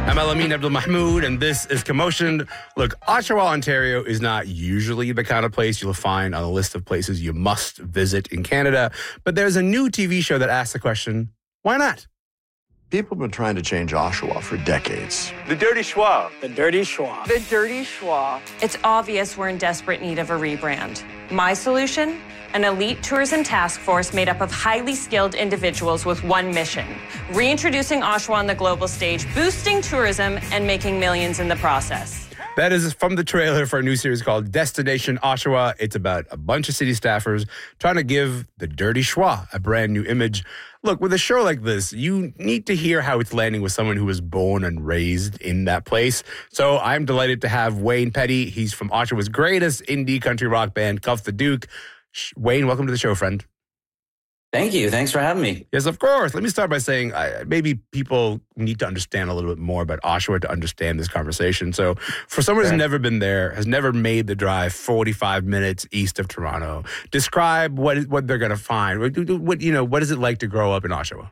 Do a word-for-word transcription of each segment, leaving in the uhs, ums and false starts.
I'm Alamin Abdul Mahmoud, and this is Commotion. Look, Oshawa, Ontario is not usually the kind of place you'll find on a list of places you must visit in Canada, but there's a new T V show that asks the question, why not? People have been trying to change Oshawa for decades. The Dirty Schwa. The Dirty Schwa. The Dirty Schwa. It's obvious we're in desperate need of a rebrand. My solution? An elite tourism task force made up of highly skilled individuals with one mission: reintroducing Oshawa on the global stage, boosting tourism, and making millions in the process. That is from the trailer for a new series called Destination Oshawa. It's about a bunch of city staffers trying to give the Dirty Schwa a brand new image. Look, with a show like this, you need to hear how it's landing with someone who was born and raised in that place. So I'm delighted to have Wayne Petty. He's from Oshawa's greatest indie country rock band, Cuff the Duke. Wayne, welcome to the show, friend. Thank you. Thanks for having me. Yes, of course. Let me start by saying uh, maybe people need to understand a little bit more about Oshawa to understand this conversation. So for someone who's never been there, has never made the drive forty-five minutes east of Toronto, describe what what they're going to find. What, what, you know, what is it like to grow up in Oshawa?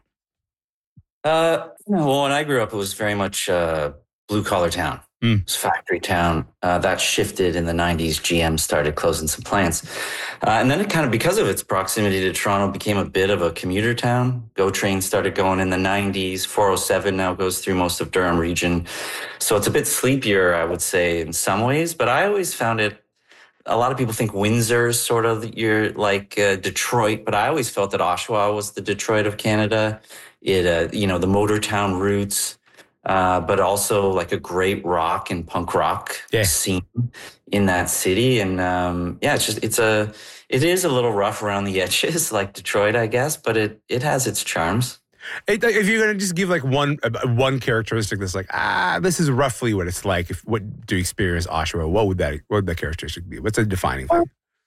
Uh, well, when I grew up, it was very much uh, blue-collar town. Mm. It was factory town. Uh, that shifted in the nineties. G M started closing some plants. Uh, and then it kind of, because of its proximity to Toronto, became a bit of a commuter town. GO train started going in the nineties. four oh seven now goes through most of Durham region. So it's a bit sleepier, I would say, in some ways. But I always found it, a lot of people think Windsor is sort of you're like uh, Detroit, but I always felt that Oshawa was the Detroit of Canada. It, uh, you know, the motor town roots. Uh, but also like a great rock and punk rock yeah. scene in that city. And, um, yeah, it's just, it's a, it is a little rough around the edges, like Detroit, I guess, but it, it has its charms. If you're going to just give like one, one characteristic that's like, ah, this is roughly what it's like, if what to experience Oshawa, what would that, what would that characteristic be? What's a defining thing?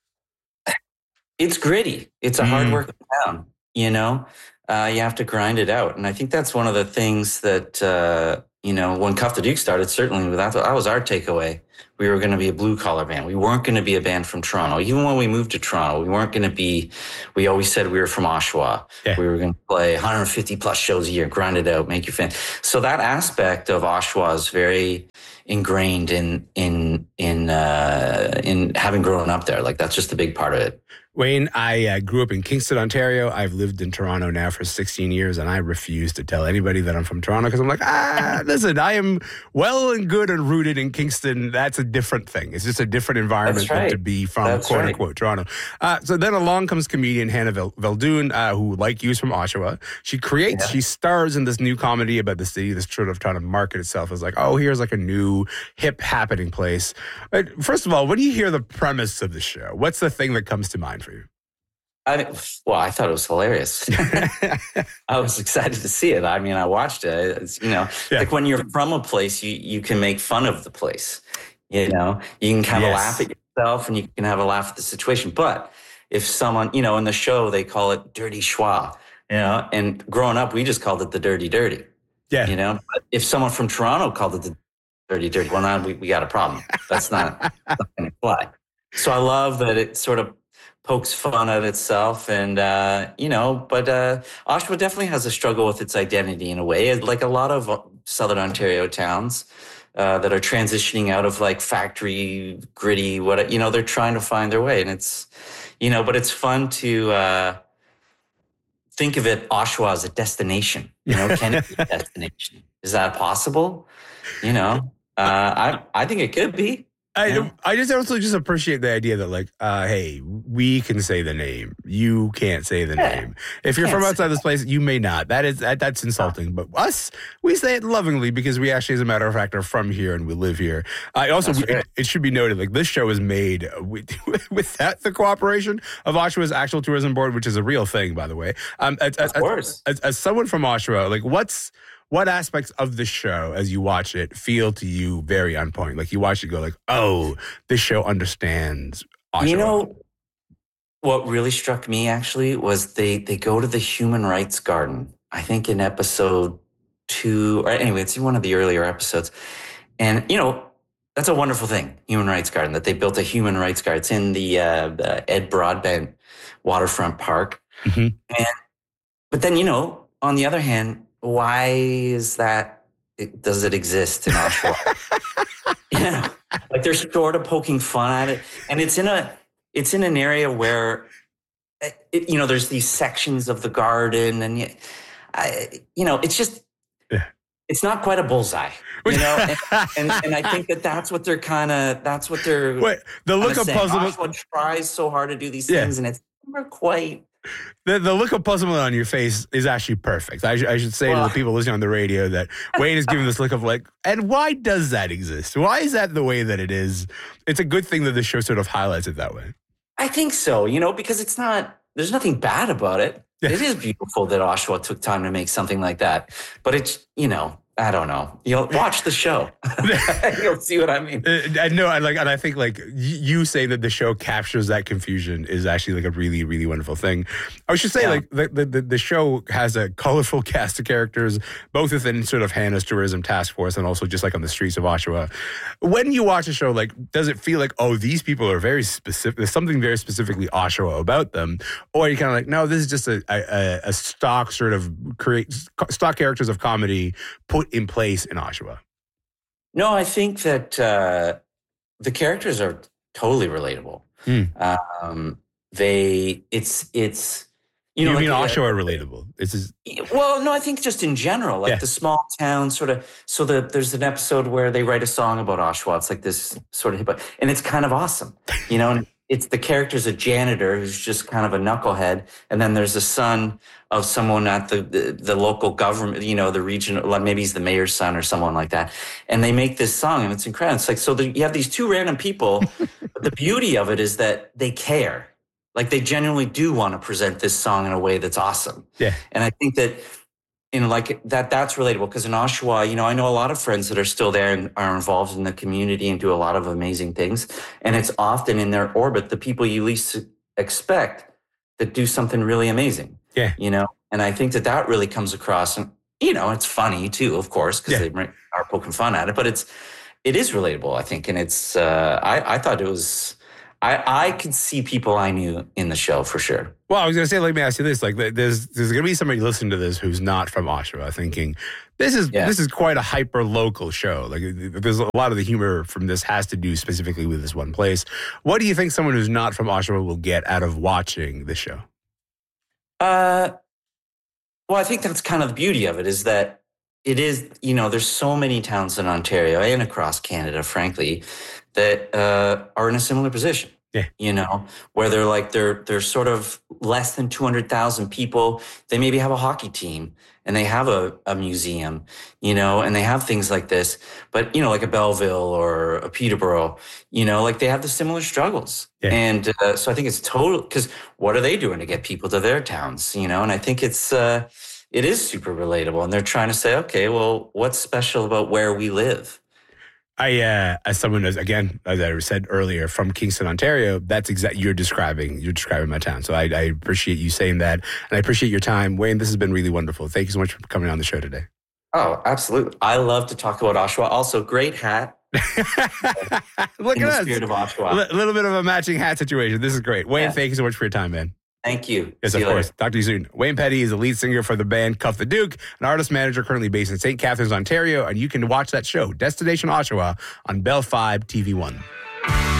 It's gritty. It's a mm. hard-working town, you know? Uh, you have to grind it out. And I think that's one of the things that, uh, you know, when Cuff the Duke started, certainly that, that was our takeaway. We were going to be a blue-collar band. We weren't going to be a band from Toronto. Even when we moved to Toronto, we weren't going to be, we always said we were from Oshawa. Yeah. We were going to play one hundred fifty plus shows a year, grind it out, make your fan. So that aspect of Oshawa is very ingrained in, in, in, uh, in having grown up there. Like, that's just a big part of it. Wayne, I uh, grew up in Kingston, Ontario. I've lived in Toronto now for sixteen years, and I refuse to tell anybody that I'm from Toronto because I'm like, ah, listen, I am well and good and rooted in Kingston. That's a different thing. It's just a different environment right. than to be from, That's quote right. unquote, Toronto. Uh, so then along comes comedian Hannah Veldoon, uh, who, like you, is from Oshawa. She creates, yeah. she stars in this new comedy about the city that's sort of trying to market itself as like, oh, here's like a new hip happening place. But first of all, when you hear the premise of the show, what's the thing that comes to mind for you? I mean, well, I thought it was hilarious. I was excited to see it. I mean, I watched it. It's, you know, yeah. like when you're from a place, you, you can make fun of the place. You know, you can kind of yes. laugh at yourself and you can have a laugh at the situation. But if someone, you know, in the show, they call it Dirty Schwa, you know, and growing up, we just called it the Dirty Dirty. Yeah. You know, but if someone from Toronto called it the Dirty Dirty, well, now we, we got a problem. That's not, not going to fly. So I love that it sort of pokes fun at itself, and uh, you know, but uh, Oshawa definitely has a struggle with its identity in a way, like a lot of Southern Ontario towns uh, that are transitioning out of like factory gritty. What you know, they're trying to find their way, and it's you know, but it's fun to uh, think of it Oshawa as a destination. You know, can it be a destination? Is that possible? You know, uh, I I think it could be. I Yeah. I just also just appreciate the idea that like, uh, hey, we can say the name. You can't say the Yeah. name. If you're Can't from say outside this place, you may not. That is that, that's insulting. But us, we say it lovingly because we actually, as a matter of fact, are from here and we live here. I also, That's we, right. it, it should be noted, like this show is made with, without the cooperation of Oshawa's actual tourism board, which is a real thing, by the way. Um, as, Of as, course. as, as someone from Oshawa, like what's What aspects of the show, as you watch it, feel to you very on point? Like you watch it, go like, "Oh, this show understands Oshawa." You know, what really struck me actually was they they go to the Human Rights Garden. I think in episode two, or anyway, it's in one of the earlier episodes, and you know. That's a wonderful thing, Human Rights Garden, that they built a Human Rights Garden. It's in the, uh, the Ed Broadbent Waterfront Park. Mm-hmm. And, but then, you know, on the other hand, why is that it, does it exist in Oshawa? You know, like they're sort of poking fun at it, and it's in a it's in an area where, it, you know, there's these sections of the garden, and I, you know, it's just. Yeah. It's not quite a bullseye, you know, and, and, and I think that that's what they're kind of, that's what they're. Wait, the look of puzzlement. Oshawa tries so hard to do these yeah. things, and it's never quite. The, the look of puzzlement on your face is actually perfect. I, sh- I should say well, to the people listening on the radio that Wayne is giving this look of like, and why does that exist? Why is that the way that it is? It's a good thing that the show sort of highlights it that way. I think so, you know, because it's not, there's nothing bad about it. Yeah. It is beautiful that Oshawa took time to make something like that. But it's, you know, I don't know. You'll watch the show. You'll see what I mean. I know. I like, and I think like you saying that the show captures that confusion is actually like a really, really wonderful thing. I should say yeah. like the, the the show has a colorful cast of characters, both within sort of Hannah's tourism task force and also just like on the streets of Oshawa. When you watch a show, like, does it feel like, oh, these people are very specific? There's something very specifically Oshawa about them, or are you kind of like, no, this is just a a, a stock sort of create stock characters of comedy put in place in Oshawa? No, I think that uh, the characters are totally relatable. Mm. Um, they, it's, it's, you, you know, mean like, Oshawa uh, relatable? It's just, well, no, I think just in general, like yeah. the small town sort of. So the, there's an episode where they write a song about Oshawa. It's like this sort of, and it's kind of awesome, you know. And it's the character's a janitor who's just kind of a knucklehead, and then there's a son of someone at the, the the local government, you know, the regional, like maybe he's the mayor's son or someone like that, and they make this song, and it's incredible. It's like, so the, you have these two random people, but the beauty of it is that they care, like they genuinely do want to present this song in a way that's awesome. Yeah, and I think that. You know, like that, that's relatable because in Oshawa, you know, I know a lot of friends that are still there and are involved in the community and do a lot of amazing things. And it's often in their orbit, the people you least expect that do something really amazing. Yeah. You know, and I think that that really comes across. And, you know, it's funny too, of course, because yeah. they are poking fun at it, but it's, it is relatable, I think. And it's, uh, I, I thought it was, I, I could see people I knew in the show for sure. Well, I was going to say, let me ask you this: like, there's there's going to be somebody listening to this who's not from Oshawa, thinking this is yeah. this is quite a hyper local show. Like, there's a lot of the humor from this has to do specifically with this one place. What do you think someone who's not from Oshawa will get out of watching this show? Uh, well, I think that's kind of the beauty of it is that it is, you know, there's so many towns in Ontario and across Canada, frankly, that uh, are in a similar position. Yeah. You know, where they're like, they're, they're sort of less than two hundred thousand people. They maybe have a hockey team and they have a, a museum, you know, and they have things like this. But, you know, like a Belleville or a Peterborough, you know, like they have the similar struggles. Yeah. And uh, so I think it's total, because what are they doing to get people to their towns, you know? And I think it's, uh, it is super relatable. And they're trying to say, okay, well, what's special about where we live? I, uh, as someone, as again, as I said earlier, from Kingston, Ontario, that's exactly, you're describing, you're describing my town. So I, I appreciate you saying that. And I appreciate your time. Wayne, this has been really wonderful. Thank you so much for coming on the show today. Oh, absolutely. I love to talk about Oshawa. Also, great hat. Look in at the us. Spirit of Oshawa. A L- little bit of a matching hat situation. This is great. Wayne, yeah. thank you so much for your time, man. Thank you. Yes, See of you course. Later. Talk to you soon. Wayne Petty is the lead singer for the band Cuff the Duke, an artist manager currently based in Saint Catharines, Ontario, and you can watch that show, Destination Oshawa, on Bell five T V one.